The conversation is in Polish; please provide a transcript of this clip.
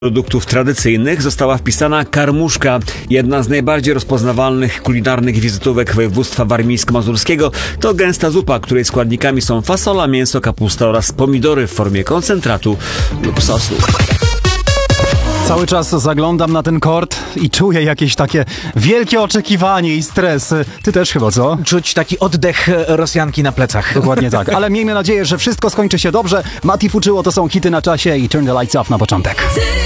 produktów tradycyjnych została wpisana karmuszka, jedna z najbardziej rozpoznawalnych kulinarnych wizytówek województwa warmińsko-mazurskiego. To gęsta zupa, której składnikami są fasola, mięso, kapusta oraz pomidory w formie koncentratu lub sosu. Cały czas zaglądam na ten kort i czuję jakieś takie wielkie oczekiwanie i stres. Ty też chyba, co? Czuć taki oddech Rosjanki na plecach. Dokładnie tak. Ale miejmy nadzieję, że wszystko skończy się dobrze. Mati Fuczyło to są hity na czasie i Turn the Lights Off na początek.